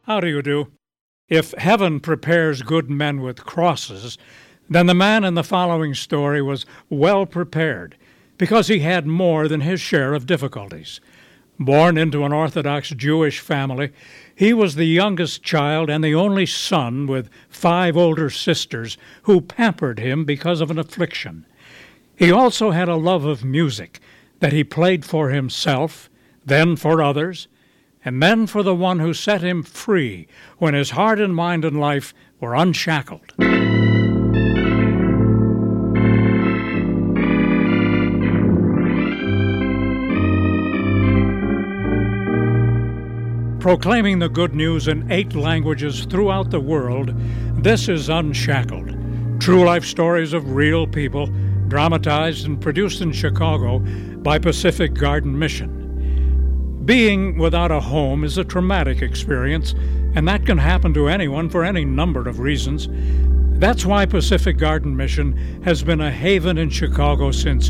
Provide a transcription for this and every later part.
How do you do? If heaven prepares good men with crosses, then the man in the following story was well prepared, because he had more than his share of difficulties. Born into an Orthodox Jewish family, he was the youngest child and the only son with 5 older sisters who pampered him because of an affliction. He also had a love of music that he played for himself, then for others, and then for the one who set him free when his heart and mind and life were unshackled. Proclaiming the good news in 8 languages throughout the world, this is Unshackled. True life stories of real people, dramatized and produced in Chicago by Pacific Garden Mission. Being without a home is a traumatic experience, and that can happen to anyone for any number of reasons. That's why Pacific Garden Mission has been a haven in Chicago since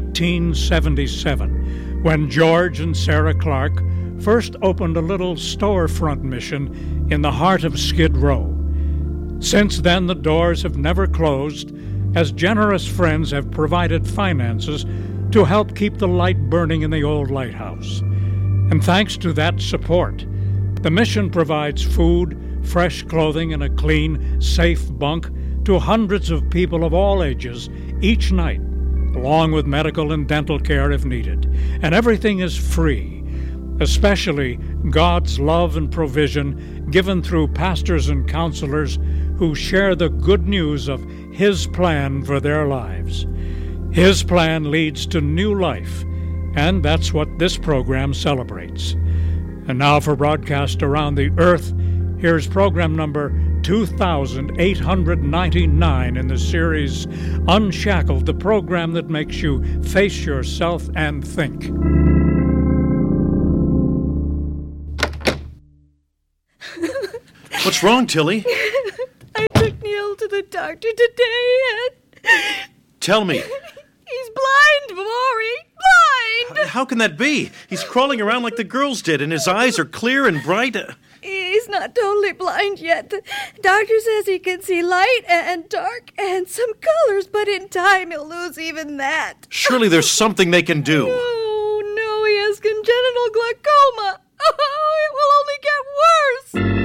1877, when George and Sarah Clark first opened a little storefront mission in the heart of Skid Row. Since then, the doors have never closed, as generous friends have provided finances to help keep the light burning in the old lighthouse. And thanks to that support, the mission provides food, fresh clothing, and a clean, safe bunk to hundreds of people of all ages each night, along with medical and dental care if needed. And everything is free, especially God's love and provision given through pastors and counselors who share the good news of His plan for their lives. His plan leads to new life, and that's what this program celebrates. And now for broadcast around the earth, here's program number 2899 in the series Unshackled, the program that makes you face yourself and think. What's wrong, Tilly? I took Neil to the doctor today and... Tell me. He's blind, Maury. Blind! How can that be? He's crawling around like the girls did, and his eyes are clear and bright. He's not totally blind yet. The doctor says he can see light and dark and some colors, but in time he'll lose even that. Surely there's something they can do. No, he has congenital glaucoma. Oh, it will only get worse.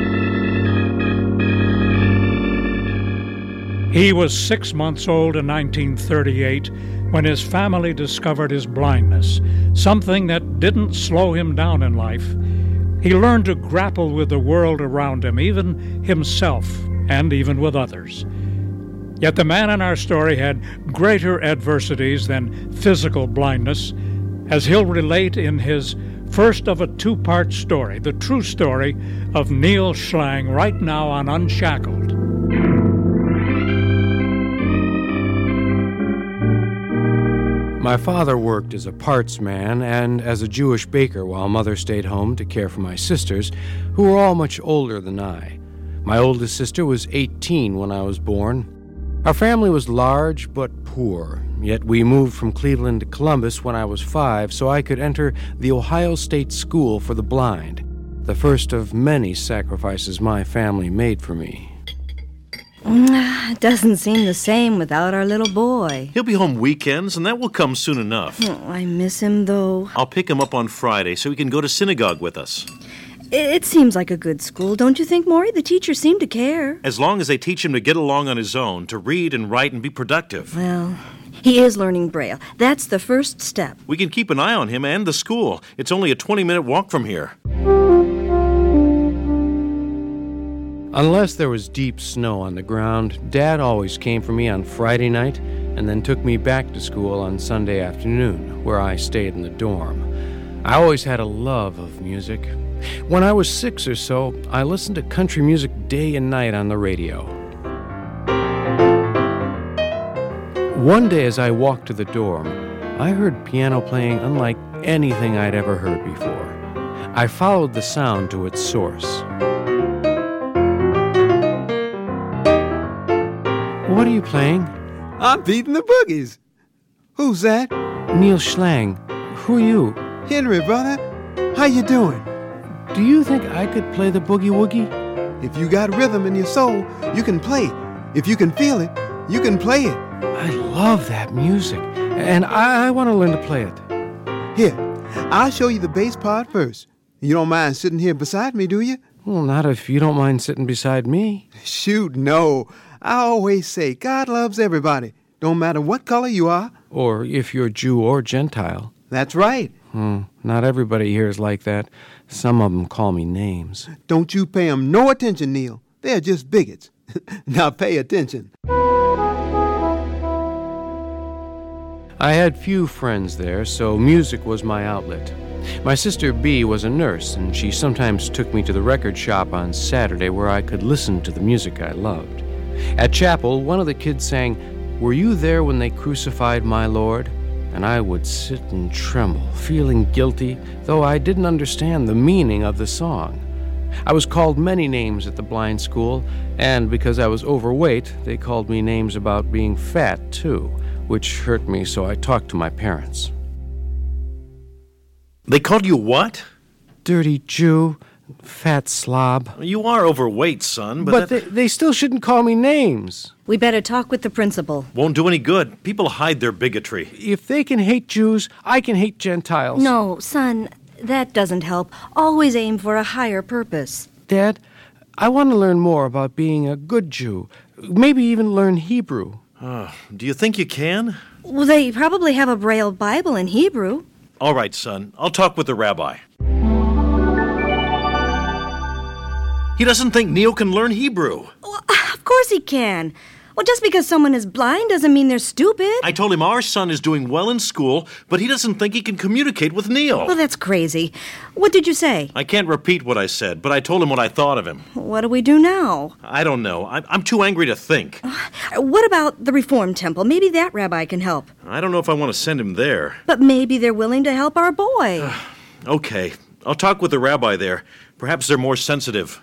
He was 6 months old in 1938 when his family discovered his blindness, something that didn't slow him down in life. He learned to grapple with the world around him, even himself, and even with others. Yet the man in our story had greater adversities than physical blindness, as he'll relate in his first of a 2-part story, the true story of Neil Schlang, right now on Unshackled. My father worked as a parts man and as a Jewish baker while Mother stayed home to care for my sisters, who were all much older than I. My oldest sister was 18 when I was born. Our family was large but poor, yet we moved from Cleveland to Columbus when I was 5 so I could enter the Ohio State School for the Blind, the first of many sacrifices my family made for me. It doesn't seem the same without our little boy. He'll be home weekends, and that will come soon enough. Oh, I miss him, though. I'll pick him up on Friday so he can go to synagogue with us. It seems like a good school, don't you think, Maury? The teachers seem to care. As long as they teach him to get along on his own, to read and write and be productive. Well, he is learning Braille. That's the first step. We can keep an eye on him and the school. It's only a 20-minute walk from here. Unless there was deep snow on the ground, Dad always came for me on Friday night and then took me back to school on Sunday afternoon, where I stayed in the dorm. I always had a love of music. When I was 6 or so, I listened to country music day and night on the radio. One day as I walked to the dorm, I heard piano playing unlike anything I'd ever heard before. I followed the sound to its source. What are you playing? I'm beating the boogies. Who's that? Neil Schlang. Who are you? Henry, brother. How you doing? do you think I could play the boogie woogie? If you got rhythm in your soul, you can play. If you can feel it, you can play it. I love that music, and I want to learn to play it. Here, I'll show you the bass part first. You don't mind sitting here beside me, do you? Well, not if you don't mind sitting beside me. Shoot, no. I always say God loves everybody, don't matter what color you are. Or if you're Jew or Gentile. That's right. Not everybody here is like that. Some of them call me names. Don't you pay them no attention, Neil. They're just bigots. Now pay attention. I had few friends there, so music was my outlet. My sister Bee was a nurse, and she sometimes took me to the record shop on Saturday where I could listen to the music I loved. At chapel, one of the kids sang, "Were you there when they crucified my Lord?" And I would sit and tremble, feeling guilty, though I didn't understand the meaning of the song. I was called many names at the blind school, and because I was overweight, they called me names about being fat, too, which hurt me, so I talked to my parents. They called you what? Dirty Jew, fat slob. You are overweight, son, But they still shouldn't call me names. We better talk with the principal. won't do any good. People hide their bigotry. If they can hate Jews, I can hate Gentiles. No, son, that doesn't help. Always aim for a higher purpose. Dad, I want to learn more about being a good Jew. Maybe even learn Hebrew. Do you think you can? Well, they probably have a Braille Bible in Hebrew. All right, son. I'll talk with the rabbi. He doesn't think Neil can learn Hebrew. Well, of course he can. Well, just because someone is blind doesn't mean they're stupid. I told him our son is doing well in school, but he doesn't think he can communicate with Neil. Well, that's crazy. What did you say? I can't repeat what I said, but I told him what I thought of him. What do we do now? I don't know. I'm too angry to think. What about the Reform Temple? Maybe that rabbi can help. I don't know if I want to send him there. But maybe they're willing to help our boy. Okay. I'll talk with the rabbi there. Perhaps they're more sensitive.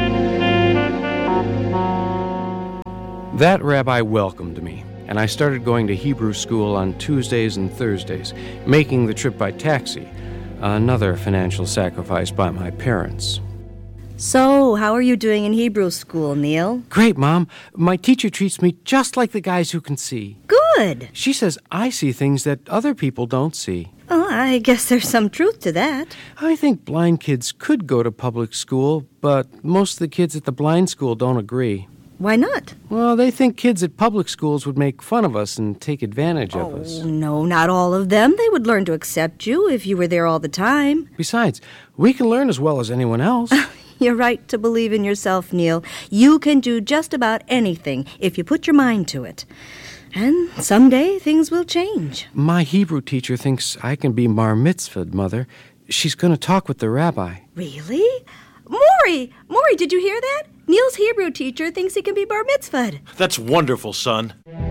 That rabbi welcomed me, and I started going to Hebrew school on Tuesdays and Thursdays, making the trip by taxi, another financial sacrifice by my parents. So, how are you doing in Hebrew school, Neil? Great, Mom. My teacher treats me just like the guys who can see. Good. She says I see things that other people don't see. Oh, I guess there's some truth to that. I think blind kids could go to public school, but most of the kids at the blind school don't agree. Why not? Well, they think kids at public schools would make fun of us and take advantage of us. No, not all of them. They would learn to accept you if you were there all the time. Besides, we can learn as well as anyone else. You're right to believe in yourself, Neil. You can do just about anything if you put your mind to it. And someday things will change. My Hebrew teacher thinks I can be bar mitzvahed, Mother. She's going to talk with the rabbi. Really? Maury, did you hear that? Neil's Hebrew teacher thinks he can be bar mitzvahed. That's wonderful, son.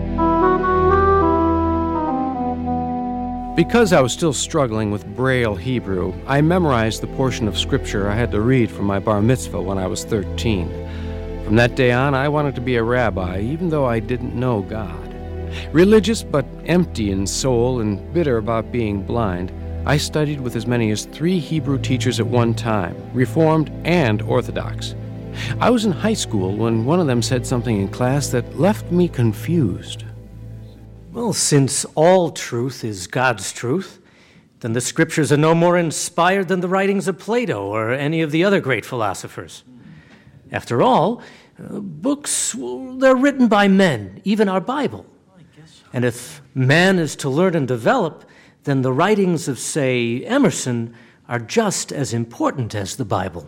Because I was still struggling with Braille Hebrew, I memorized the portion of Scripture I had to read for my bar mitzvah when I was 13. From that day on, I wanted to be a rabbi, even though I didn't know God. Religious but empty in soul and bitter about being blind, I studied with as many as 3 Hebrew teachers at one time, Reformed and Orthodox. I was in high school when one of them said something in class that left me confused. Well, since all truth is God's truth, then the Scriptures are no more inspired than the writings of Plato or any of the other great philosophers. After all, books, they're written by men, even our Bible. And if man is to learn and develop, then the writings of, say, Emerson are just as important as the Bible.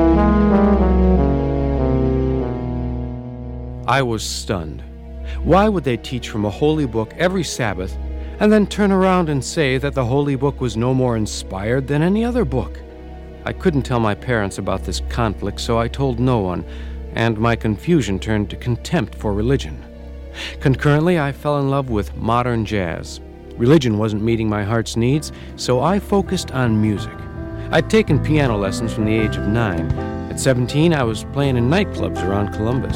I was stunned. Why would they teach from a holy book every Sabbath and then turn around and say that the holy book was no more inspired than any other book? I couldn't tell my parents about this conflict, so I told no one, and my confusion turned to contempt for religion. Concurrently, I fell in love with modern jazz. Religion wasn't meeting my heart's needs, so I focused on music. I'd taken piano lessons from the age of 9. At 17, I was playing in nightclubs around Columbus.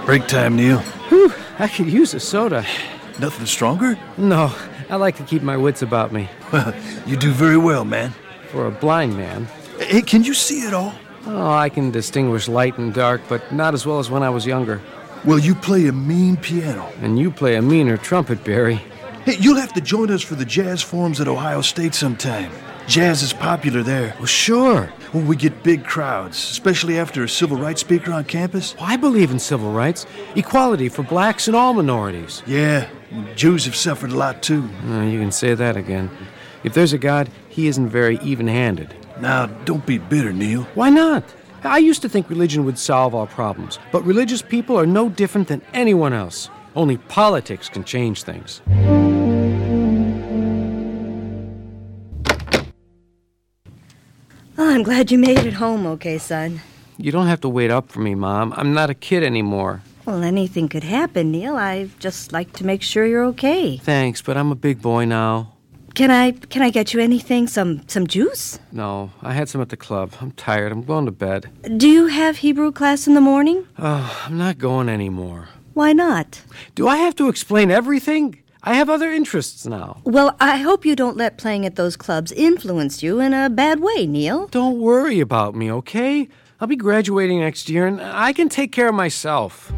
Break time, Neil. Whew, I could use a soda. Nothing stronger? No, I like to keep my wits about me. Well, you do very well, man. For a blind man. Hey, can you see it all? Oh, I can distinguish light and dark, but not as well as when I was younger. Well, you play a mean piano. And you play a meaner trumpet, Barry. Hey, you'll have to join us for the jazz forums at Ohio State sometime. Jazz is popular there. Well, sure. Well, we get big crowds, especially after a civil rights speaker on campus. Well, I believe in civil rights, equality for blacks and all minorities. Yeah, Jews have suffered a lot, too. You can say that again. If there's a God, he isn't very even-handed. Now, don't be bitter, Neil. Why not? I used to think religion would solve all problems, but religious people are no different than anyone else. Only politics can change things. Oh, I'm glad you made it home okay, son. You don't have to wait up for me, Mom. I'm not a kid anymore. Well, anything could happen, Neil. I'd just like to make sure you're okay. Thanks, but I'm a big boy now. Can I get you anything? Some juice? No, I had some at the club. I'm tired. I'm going to bed. Do you have Hebrew class in the morning? Oh, I'm not going anymore. Why not? Do I have to explain everything? I have other interests now. Well, I hope you don't let playing at those clubs influence you in a bad way, Neil. Don't worry about me, okay? I'll be graduating next year, and I can take care of myself.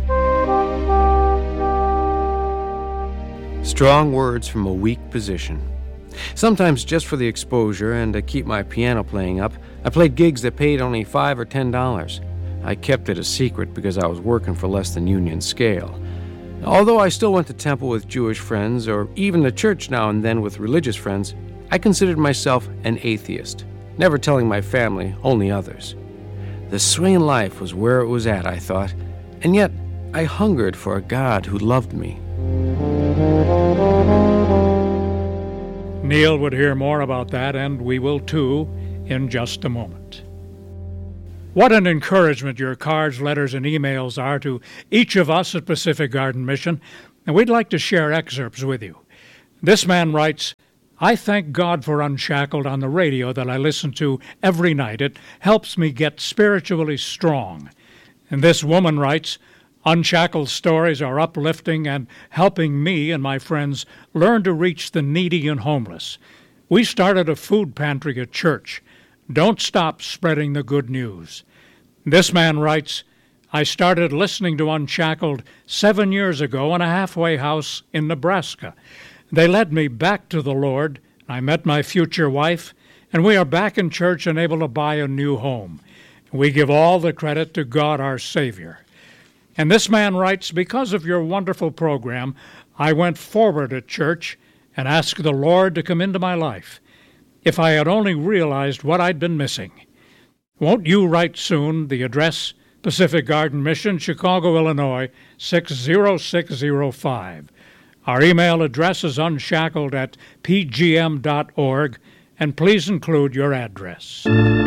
Strong words from a weak position. Sometimes just for the exposure and to keep my piano playing up, I played gigs that paid only $5 or $10. I kept it a secret because I was working for less than union scale. Although I still went to temple with Jewish friends, or even to church now and then with religious friends, I considered myself an atheist, never telling my family, only others. The swinging life was where it was at, I thought, and yet I hungered for a God who loved me. Neil would hear more about that, and we will too, in just a moment. What an encouragement your cards, letters, and emails are to each of us at Pacific Garden Mission, and we'd like to share excerpts with you. This man writes, I thank God for Unshackled on the radio that I listen to every night. It helps me get spiritually strong. And this woman writes, Unshackled stories are uplifting and helping me and my friends learn to reach the needy and homeless. We started a food pantry at church. Don't stop spreading the good news. This man writes, I started listening to Unshackled 7 years ago in a halfway house in Nebraska. They led me back to the Lord. I met my future wife, and we are back in church and able to buy a new home. We give all the credit to God our Savior. And this man writes, because of your wonderful program, I went forward at church and asked the Lord to come into my life. If I had only realized what I'd been missing. Won't you write soon? The address, Pacific Garden Mission, Chicago, Illinois, 60605. Our email address is unshackled@pgm.org, and please include your address.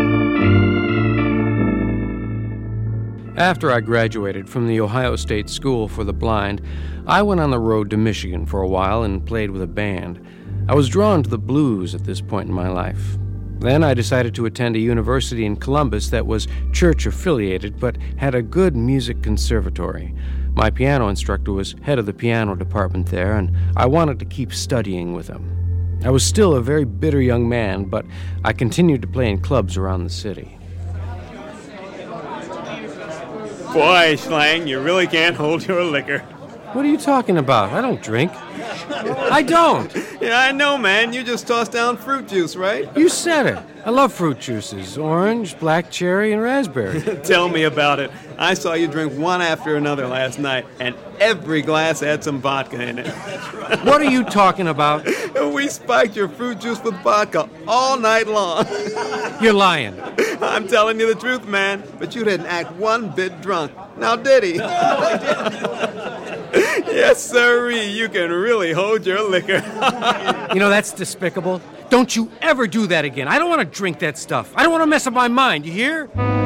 After I graduated from the Ohio State School for the Blind, I went on the road to Michigan for a while and played with a band. I was drawn to the blues at this point in my life. Then I decided to attend a university in Columbus that was church-affiliated but had a good music conservatory. My piano instructor was head of the piano department there, and I wanted to keep studying with him. I was still a very bitter young man, but I continued to play in clubs around the city. Boy, Schlang, you really can't hold your liquor. What are you talking about? I don't drink. I don't. Yeah, I know, man. You just tossed down fruit juice, right? You said it. I love fruit juices. Orange, black cherry, and raspberry. Tell me about it. I saw you drink one after another last night, and every glass had some vodka in it. What are you talking about? We spiked your fruit juice with vodka all night long. You're lying. I'm telling you the truth, man. But you didn't act one bit drunk. Now, did he? Yes, sirree. You can really hold your liquor. You know, that's despicable. Don't you ever do that again. I don't want to drink that stuff. I don't want to mess up my mind, you hear?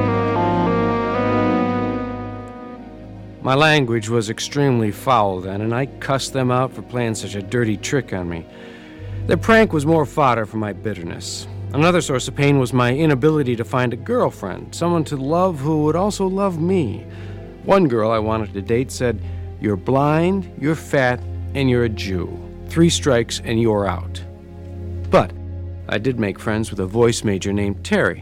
My language was extremely foul then, and I cussed them out for playing such a dirty trick on me. Their prank was more fodder for my bitterness. Another source of pain was my inability to find a girlfriend, someone to love who would also love me. One girl I wanted to date said, "You're blind, you're fat, and you're a Jew. 3 strikes and you're out." But I did make friends with a voice major named Terry.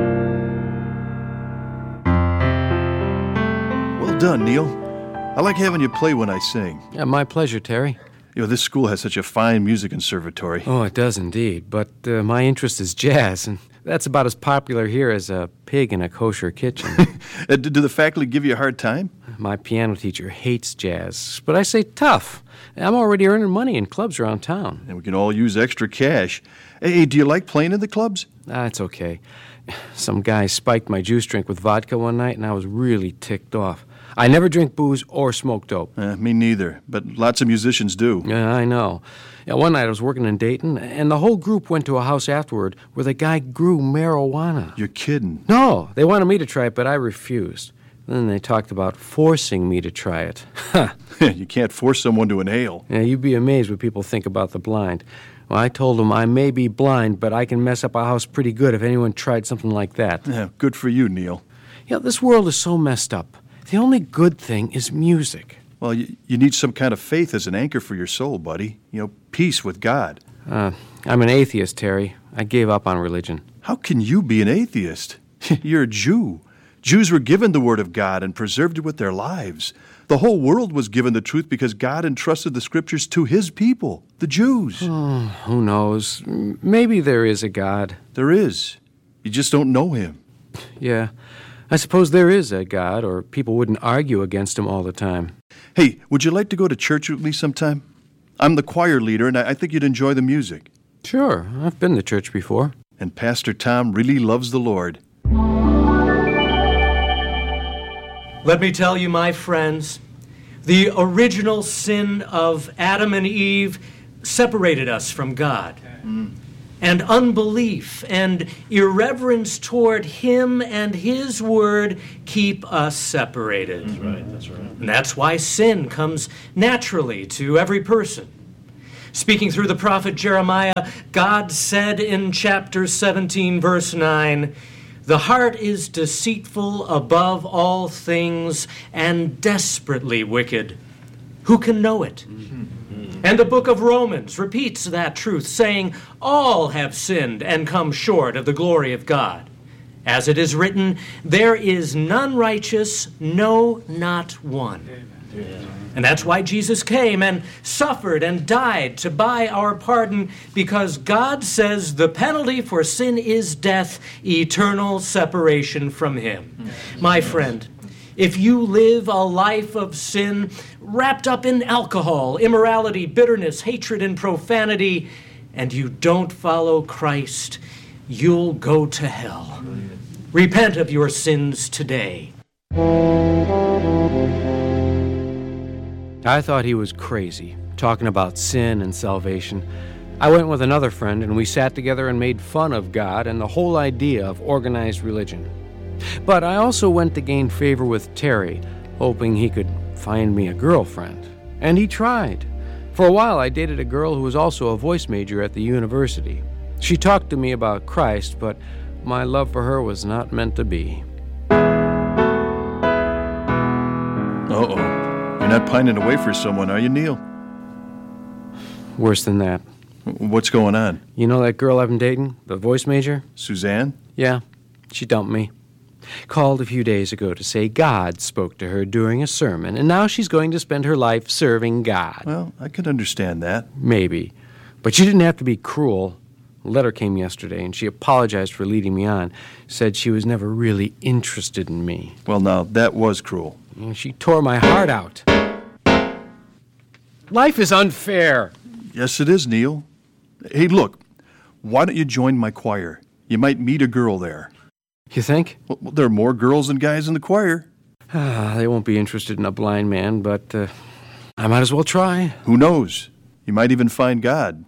Well done, Neil. I like having you play when I sing. Yeah, my pleasure, Terry. You know, this school has such a fine music conservatory. Oh, it does indeed. But my interest is jazz, and that's about as popular here as a pig in a kosher kitchen. Do the faculty give you a hard time? My piano teacher hates jazz, but I say tough. I'm already earning money in clubs around town. And we can all use extra cash. Hey, do you like playing in the clubs? It's okay. Some guy spiked my juice drink with vodka one night, and I was really ticked off. I never drink booze or smoke dope. Me neither, but lots of musicians do. Yeah, I know. One night I was working in Dayton, and the whole group went to a house afterward where the guy grew marijuana. You're kidding. No, they wanted me to try it, but I refused. Then they talked about forcing me to try it. You can't force someone to inhale. Yeah, you'd be amazed what people think about the blind. Well, I told them I may be blind, but I can mess up a house pretty good if anyone tried something like that. Yeah, good for you, Neil. This world is so messed up. The only good thing is music. Well, you need some kind of faith as an anchor for your soul, buddy. Peace with God. I'm an atheist, Terry. I gave up on religion. How can you be an atheist? You're a Jew. Jews were given the Word of God and preserved it with their lives. The whole world was given the truth because God entrusted the Scriptures to His people, the Jews. Who knows? Maybe there is a God. There is. You just don't know Him. Yeah. I suppose there is a God, or people wouldn't argue against Him all the time. Hey, would you like to go to church with me sometime? I'm the choir leader, and I think you'd enjoy the music. Sure. I've been to church before. And Pastor Tom really loves the Lord. Let me tell you, my friends, the original sin of Adam and Eve separated us from God. And unbelief and irreverence toward Him and His Word keep us separated. That's right. And that's why sin comes naturally to every person. Speaking through the prophet Jeremiah, God said in chapter 17, verse 9, "The heart is deceitful above all things and desperately wicked. Who can know it?" And the book of Romans repeats that truth, saying, "All have sinned and come short of the glory of God. As it is written, there is none righteous, no, not one." And that's why Jesus came and suffered and died to buy our pardon, because God says the penalty for sin is death, eternal separation from Him. My friend, if you live a life of sin wrapped up in alcohol, immorality, bitterness, hatred, and profanity, and you don't follow Christ, you'll go to hell. Repent of your sins today. I thought he was crazy, talking about sin and salvation. I went with another friend, and we sat together and made fun of God and the whole idea of organized religion. But I also went to gain favor with Terry, hoping he could find me a girlfriend. And he tried. For a while, I dated a girl who was also a voice major at the university. She talked to me about Christ, but my love for her was not meant to be. Uh-oh. You're not pining away for someone, are you, Neil? Worse than that. What's going on? You know that girl I've been dating, the voice major? Suzanne? Yeah, she dumped me. Called a few days ago to say God spoke to her during a sermon, and now she's going to spend her life serving God. Well, I could understand that. Maybe. But she didn't have to be cruel. A letter came yesterday, and she apologized for leading me on. Said she was never really interested in me. Well, now, that was cruel. And she tore my heart out. Life is unfair. Yes, it is, Neil. Hey, look, why don't you join my choir? You might meet a girl there. You think? Well, there are more girls than guys in the choir. They won't be interested in a blind man, but I might as well try. Who knows? You might even find God.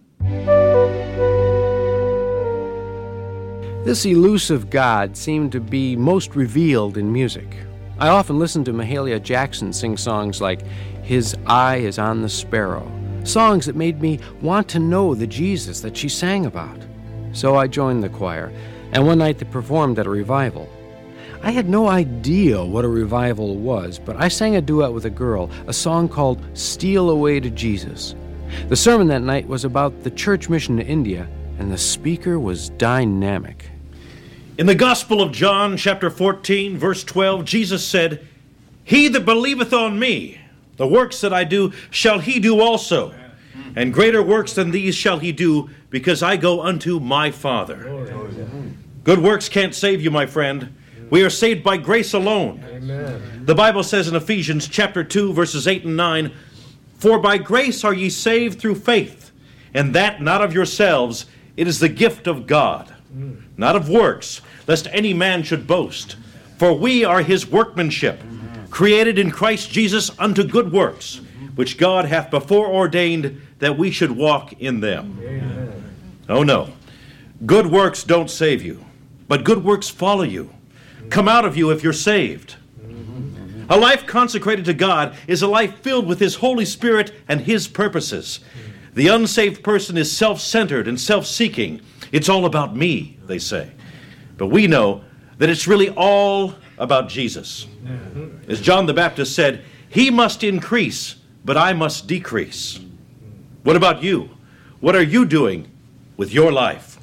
This elusive God seemed to be most revealed in music. I often listened to Mahalia Jackson sing songs like "His Eye is on the Sparrow," songs that made me want to know the Jesus that she sang about. So I joined the choir, and one night they performed at a revival. I had no idea what a revival was, but I sang a duet with a girl, a song called Steal Away to Jesus. The sermon that night was about the church mission to India, and the speaker was dynamic. In the Gospel of John, chapter 14, verse 12, Jesus said, "He that believeth on me, the works that I do shall he do also, and greater works than these shall he do, because I go unto my Father." Good works can't save you, my friend. We are saved by grace alone. Amen. The Bible says in Ephesians chapter 2, verses 8 and 9, "For by grace are ye saved through faith, and that not of yourselves, it is the gift of God, not of works, lest any man should boast. For we are his workmanship, created in Christ Jesus unto good works, which God hath before ordained that we should walk in them." Amen. Oh no, good works don't save you, but good works follow you, come out of you if you're saved. A life consecrated to God is a life filled with his Holy Spirit and his purposes. The unsaved person is self-centered and self-seeking. It's all about me, they say. But we know that it's really all about Jesus. As John the Baptist said, "He must increase, but I must decrease." What about you? What are you doing with your life?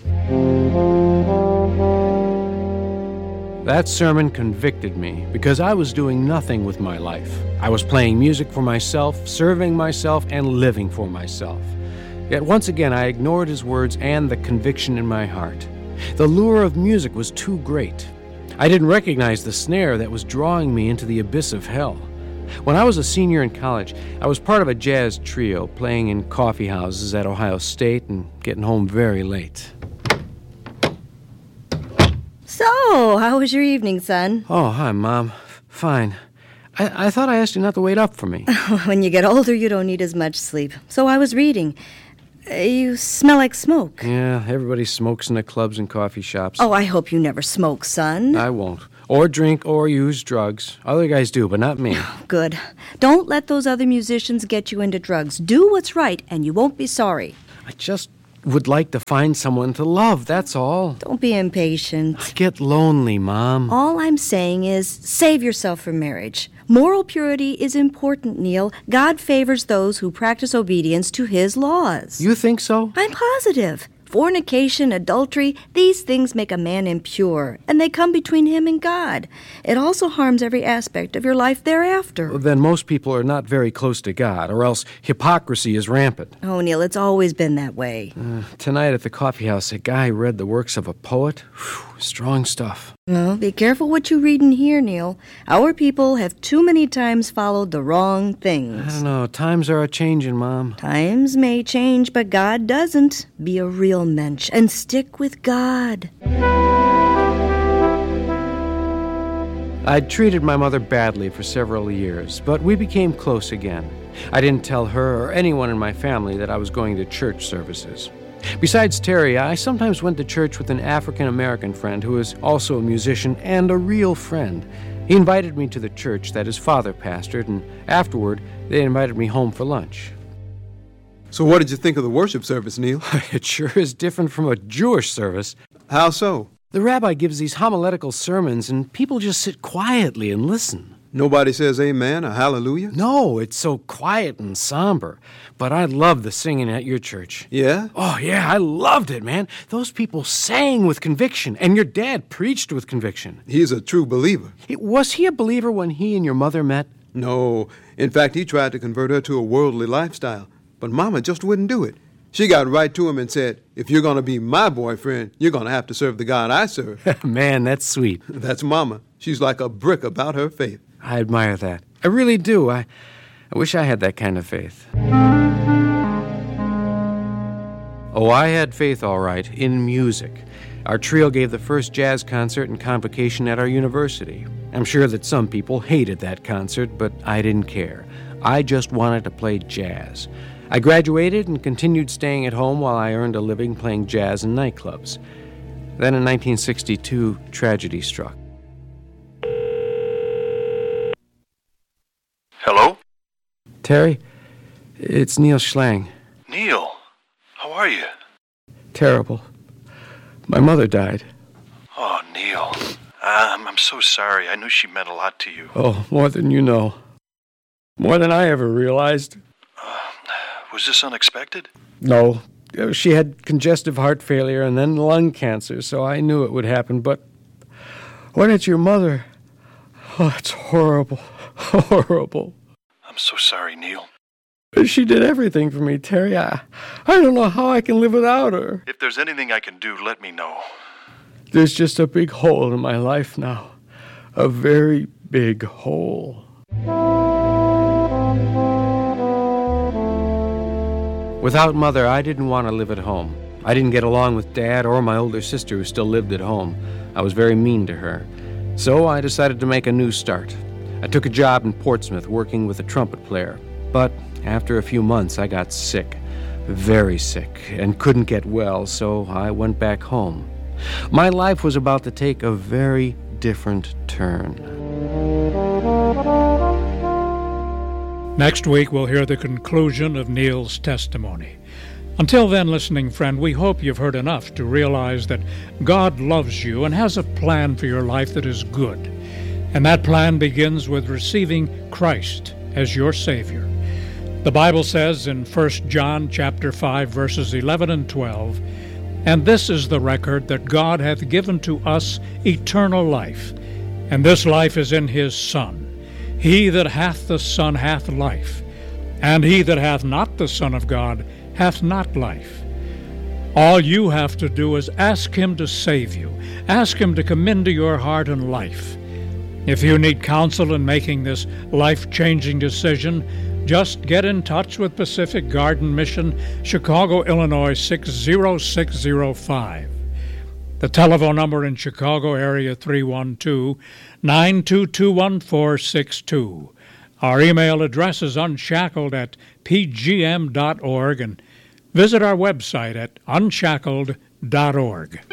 That sermon convicted me because I was doing nothing with my life. I was playing music for myself, serving myself, and living for myself. Yet once again I ignored his words and the conviction in my heart. The lure of music was too great. I didn't recognize the snare that was drawing me into the abyss of hell. When I was a senior in college, I was part of a jazz trio playing in coffee houses at Ohio State and getting home very late. So, how was your evening, son? Oh, hi, Mom. Fine. I thought I asked you not to wait up for me. When you get older, you don't need as much sleep. So I was reading. You smell like smoke. Yeah, everybody smokes in the clubs and coffee shops. Oh, I hope you never smoke, son. I won't. Or drink or use drugs. Other guys do, but not me. Good. Don't let those other musicians get you into drugs. Do what's right, and you won't be sorry. I just would like to find someone to love, that's all. Don't be impatient. I get lonely, Mom. All I'm saying is save yourself for marriage. Moral purity is important, Neil. God favors those who practice obedience to his laws. You think so? I'm positive. Fornication, adultery, these things make a man impure, and they come between him and God. It also harms every aspect of your life thereafter. Then most people are not very close to God, or else hypocrisy is rampant. Oh, Neil, it's always been that way. Tonight at the coffee house, a guy read the works of a poet. Whew, strong stuff. Well, be careful what you read and hear, Neil. Our people have too many times followed the wrong things. I don't know. Times are a-changin', Mom. Times may change, but God doesn't. Be a real mensch and stick with God. I'd treated my mother badly for several years, but we became close again. I didn't tell her or anyone in my family that I was going to church services. Besides Terry, I sometimes went to church with an African-American friend who is also a musician and a real friend. He invited me to the church that his father pastored, and afterward, they invited me home for lunch. So what did you think of the worship service, Neil? It sure is different from a Jewish service. How so? The rabbi gives these homiletical sermons, and people just sit quietly and listen. Nobody says amen or hallelujah? No, it's so quiet and somber. But I loved the singing at your church. Yeah? Oh, yeah, I loved it, man. Those people sang with conviction, and your dad preached with conviction. He's a true believer. Was he a believer when he and your mother met? No. In fact, he tried to convert her to a worldly lifestyle. But Mama just wouldn't do it. She got right to him and said, "If you're going to be my boyfriend, you're going to have to serve the God I serve." Man, that's sweet. That's Mama. She's like a brick about her faith. I admire that. I really do. I wish I had that kind of faith. Oh, I had faith, all right, in music. Our trio gave the first jazz concert in Convocation at our university. I'm sure that some people hated that concert, but I didn't care. I just wanted to play jazz. I graduated and continued staying at home while I earned a living playing jazz in nightclubs. Then in 1962, tragedy struck. Hello? Terry, it's Neil Schlang. Neil, how are you? Terrible. My mother died. Oh, Neil, I'm so sorry. I knew she meant a lot to you. Oh, more than you know. More than I ever realized. Was this unexpected? No. She had congestive heart failure and then lung cancer, so I knew it would happen. But when it's your mother, oh, it's horrible. Horrible. I'm so sorry, Neil. She did everything for me, Terry. I don't know how I can live without her. If there's anything I can do, let me know. There's just a big hole in my life now. A very big hole. Without Mother, I didn't want to live at home. I didn't get along with Dad or my older sister who still lived at home. I was very mean to her. So I decided to make a new start. I took a job in Portsmouth working with a trumpet player. But after a few months, I got sick, very sick, and couldn't get well, so I went back home. My life was about to take a very different turn. Next week, we'll hear the conclusion of Neil's testimony. Until then, listening friend, we hope you've heard enough to realize that God loves you and has a plan for your life that is good. And that plan begins with receiving Christ as your Savior. The Bible says in 1 John chapter 5, verses 11 and 12, "And this is the record that God hath given to us eternal life, and this life is in his Son. He that hath the Son hath life, and he that hath not the Son of God hath not life." All you have to do is ask him to save you. Ask him to come into your heart and life. If you need counsel in making this life-changing decision, just get in touch with Pacific Garden Mission, Chicago, Illinois 60605. The telephone number in Chicago area 312-922-1462. Our email address is unshackled@pgm.org, and visit our website at unshackled.org.